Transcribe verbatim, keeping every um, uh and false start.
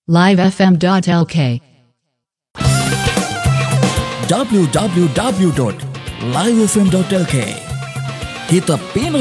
live f m dot l k w w w dot live f m dot l k. Kita pindah